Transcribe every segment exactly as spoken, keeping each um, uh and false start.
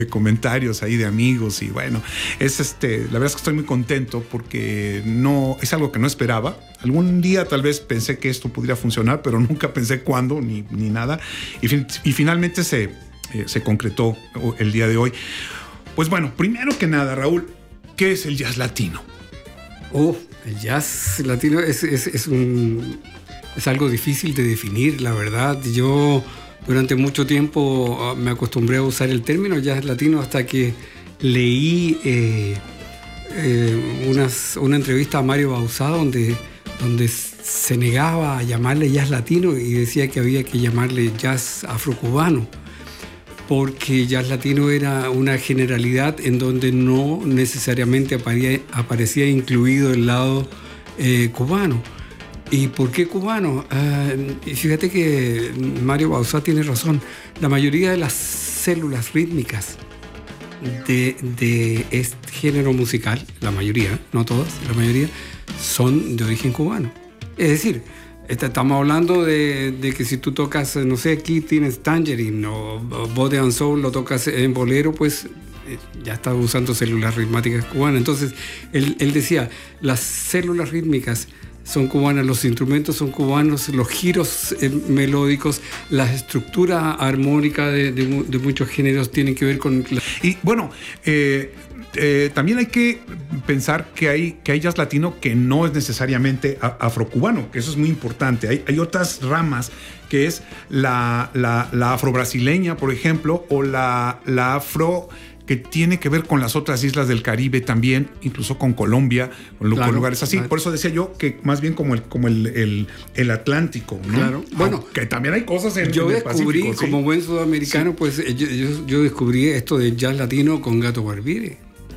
comentarios ahí de amigos y bueno, es este, la verdad es que estoy muy contento porque no, es algo que no esperaba. Algún día tal vez pensé que esto pudiera funcionar, pero nunca pensé cuándo ni, ni nada. Y, fin, y finalmente se, eh, se concretó el día de hoy. Pues bueno, primero que nada, Raúl, ¿qué es el jazz latino? Oh, el jazz latino es, es, es, un, es algo difícil de definir, la verdad. Yo durante mucho tiempo me acostumbré a usar el término jazz latino hasta que leí eh, eh, unas, una entrevista a Mario Bauzá donde, donde se negaba a llamarle jazz latino y decía que había que llamarle jazz afrocubano, porque jazz latino era una generalidad en donde no necesariamente aparecía, aparecía incluido el lado eh, cubano. ¿Y por qué cubano? Uh, fíjate que Mario Bauzá tiene razón. La mayoría de las células rítmicas de, de este género musical, la mayoría, no todas, la mayoría, son de origen cubano. Es decir, estamos hablando de, de que si tú tocas, no sé, aquí tienes Tangerine o Body and Soul, lo tocas en bolero, pues ya estás usando células rítmicas cubanas. Entonces, él, él decía, las células rítmicas son cubanas, los instrumentos son cubanos, los giros eh, melódicos, la estructura armónica de, de, de muchos géneros tienen que ver con... La... Y bueno, eh, eh, también hay que pensar que hay, que hay jazz latino que no es necesariamente afrocubano, que eso es muy importante. Hay, hay otras ramas que es la, la, la afrobrasileña, por ejemplo, o la, la afro... que tiene que ver con las otras islas del Caribe también, incluso con Colombia, con, claro, con lugares así. Claro. Por eso decía yo que más bien como el, como el, el, el Atlántico, ¿no? Claro. Bueno, que también hay cosas en, yo en el descubrí, Pacífico, como ¿sí? buen sudamericano, sí. pues yo, yo, yo descubrí esto de jazz latino con Gato Barbire.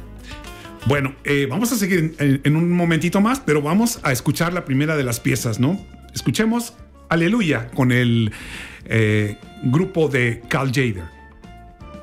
Bueno, eh, vamos a seguir en, en un momentito más, pero vamos a escuchar la primera de las piezas, ¿no? Escuchemos Aleluya con el eh, grupo de Cal Tjader.